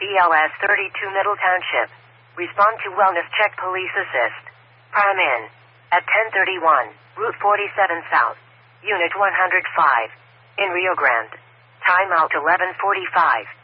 ELS 32 Middle Township. Respond to wellness check, police assist. Prime in. At 1031, Route 47 South. Unit 105. In Rio Grande. Time out 11:45.